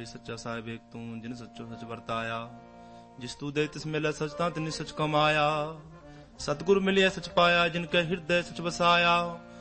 ਵੇ ਸੱਚਾ ਸਾਹਿਬ ਏਕ ਤੂੰ, ਜਿਨ ਸੱਚੋ ਸੱਚ ਵਰਤਾਇਆ। ਜਿਸ ਤੂੰ ਦੇ ਤਿਸ ਮਿਲਿਆ ਸੱਚ ਤਾਂ ਤਿਨੀ ਸੱਚ ਕਮਾਇਆ। ਸਤਿਗੁਰ ਮਿਲਿਆ ਸੱਚ ਪਾਇਆ, ਜਿਨ ਕੈ ਹਿਰਦੈ ਸੱਚ ਵਸਾਇਆ।